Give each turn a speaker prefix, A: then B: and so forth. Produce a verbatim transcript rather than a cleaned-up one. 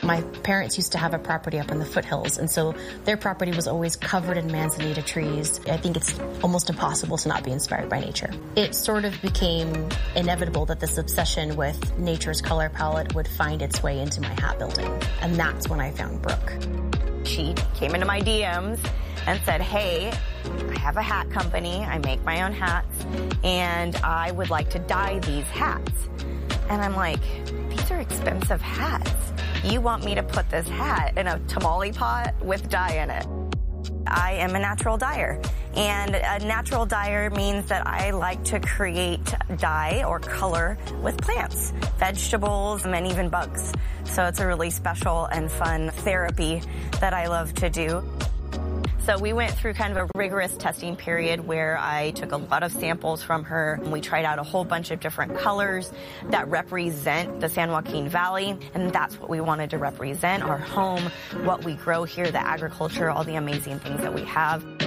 A: My parents used to have a property up in the foothills, and so their property was always covered in manzanita trees. I think it's almost impossible to not be inspired by nature. It sort of became inevitable that this obsession with nature's color palette would find its way into my hat building, and that's when I found Brooke.
B: She came into my D Ms and said, hey, I have a hat company, I make my own hats, and I would like to dye these hats. And I'm like, these are expensive hats. You want me to put this hat in a tamale pot with dye in it? I am a natural dyer, and a natural dyer means that I like to create dye or color with plants, vegetables, and even bugs. So it's a really special and fun therapy that I love to do. So we went through kind of a rigorous testing period where I took a lot of samples from her. We tried out a whole bunch of different colors that represent the San Joaquin Valley, and that's what we wanted to represent, our home, what we grow here, the agriculture, all the amazing things that we have.